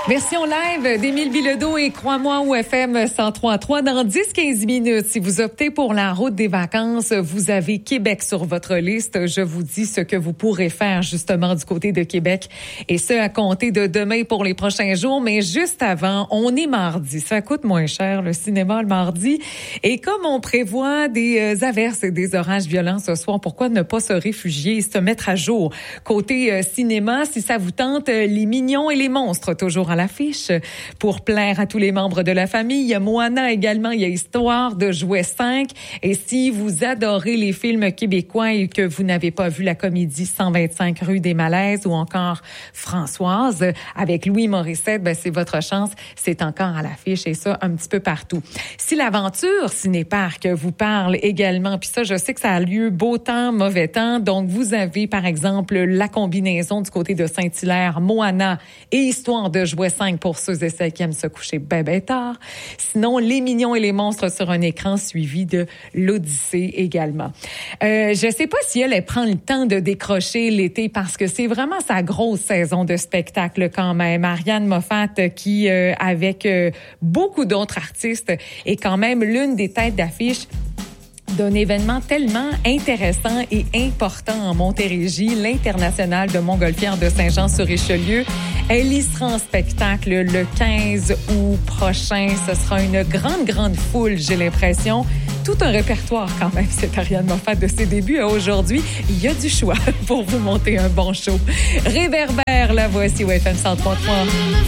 Version live d'Émile Bilodeau et Crois-moi au FM 103.3 dans 10-15 minutes. Si vous optez pour la route des vacances, vous avez Québec sur votre liste. Je vous dis ce que vous pourrez faire justement du côté de Québec et ce à compter de demain pour les prochains jours. Mais juste avant, on est mardi. Ça coûte moins cher le cinéma le mardi. Et comme on prévoit des averses et des orages violents ce soir, pourquoi ne pas se réfugier et se mettre à jour? Côté cinéma, si ça vous tente, Les Mignons et les Monstres, toujours à l'affiche pour plaire à tous les membres de la famille. Il y a Moana également, il y a Histoire de jouets 5. Et si vous adorez les films québécois et que vous n'avez pas vu la comédie 125 rue des Malaises ou encore Françoise avec Louis Morissette, c'est votre chance. C'est encore à l'affiche et ça un petit peu partout. Si l'aventure Cinéparc vous parle également, puis ça, je sais que ça a lieu beau temps, mauvais temps. Donc, vous avez par exemple la combinaison du côté de Saint-Hilaire, Moana et Histoire de jouets 5 pour ceux et celles qui aiment se coucher ben tard. Sinon, Les Mignons et les Monstres sur un écran suivi de l'Odyssée également. Je sais pas si elle prend le temps de décrocher l'été parce que c'est vraiment sa grosse saison de spectacle quand même. Ariane Moffat qui, avec beaucoup d'autres artistes, est quand même l'une des têtes d'affiche d'un événement tellement intéressant et important en Montérégie, l'International de Montgolfière de Saint-Jean-sur-Richelieu. Elle y sera en spectacle le 15 août prochain. Ce sera une grande foule, j'ai l'impression. Tout un répertoire quand même, cette Ariane Moffat de ses débuts à aujourd'hui. Il y a du choix pour vous monter un bon show. Réverbère, la voici au FM 103.3.